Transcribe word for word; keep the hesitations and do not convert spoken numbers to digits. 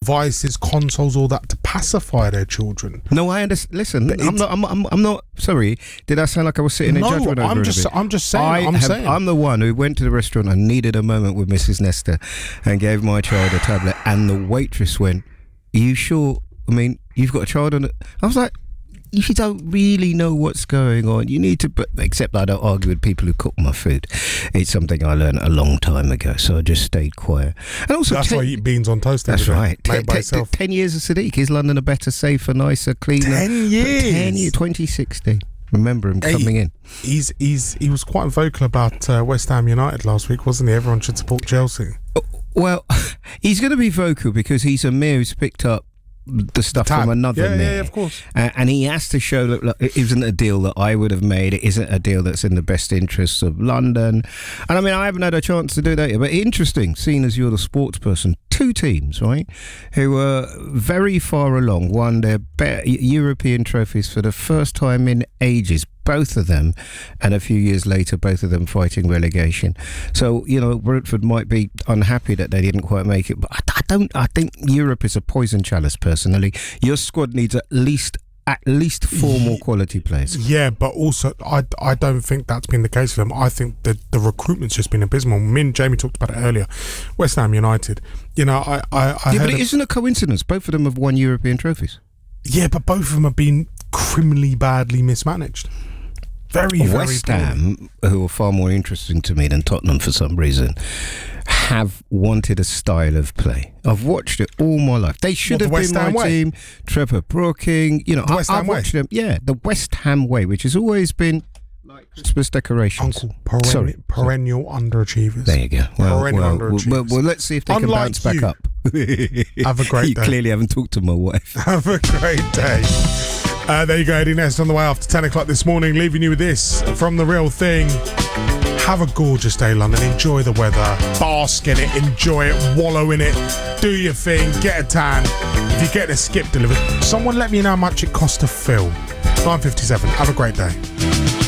devices, consoles, all that to pacify their children. No, I understand. Listen, I'm not. I'm, I'm. I'm not. Sorry. Did I sound like I was sitting in No, judgment over I'm it a just. bit? I'm just saying. I I'm have, saying. I'm the one who went to the restaurant and needed a moment with Missus Nestor, and gave my child a tablet, and the waitress went, "Are you sure? I mean, you've got a child on it." I was like, if you don't really know what's going on, you need to, but except I don't argue with people who cook my food. It's something I learned a long time ago, so I just stayed quiet. And also, that's ten, why you eat beans on toast. That's right. Made Ten, by ten, itself. ten years of Sadiq. Is London a better, safer, nicer, cleaner? Ten years. Ten years. twenty sixteen. Remember him coming hey, in. He's he's he was quite vocal about uh, West Ham United last week, wasn't he? Everyone should support Chelsea. Well, he's going to be vocal because he's a mayor who's picked up the stuff Tab. from another yeah, mayor. Yeah, of course. Uh, and he has to show that look, it isn't a deal that I would have made. It isn't a deal that's in the best interests of London. And I mean, I haven't had a chance to do that yet. But interesting, seeing as you're the sports person, two teams, right, who were very far along, won their be- European trophies for the first time in ages. Both of them, and a few years later, both of them fighting relegation. So, you know, Brentford might be unhappy that they didn't quite make it, but I, I don't. I think Europe is a poison chalice. Personally, your squad needs at least at least four more quality players. Yeah, but also I, I don't think that's been the case for them. I think that the recruitment's just been abysmal. Me and Jamie talked about it earlier. West Ham United. You know, I I, I yeah, but it of, isn't a coincidence. Both of them have won European trophies. Yeah, but both of them have been criminally badly mismanaged. Very, very West Ham, who are far more interesting to me than Tottenham for some reason, have wanted a style of play. I've watched it all my life. They should what, have the been West my Ham way? team. Trevor Brooking, you know, the I, West I've Ham way? watched them. Yeah, the West Ham way, which has always been like Christmas decorations. Uncle, peren- Sorry, perennial underachievers. there you go. Well, Perennial well, underachievers. well, well, let's see if they Unlike can bounce back you. up. Have a great you day. clearly haven't talked to my wife. Have a great day. Uh, there you go, Eddie Nest on the way after ten o'clock this morning, leaving you with this from The Real Thing. Have a gorgeous day, London. Enjoy the weather. Bask in it. Enjoy it. Wallow in it. Do your thing. Get a tan. If you get a skip delivered, someone let me know how much it costs to fill. nine fifty-seven. Have a great day.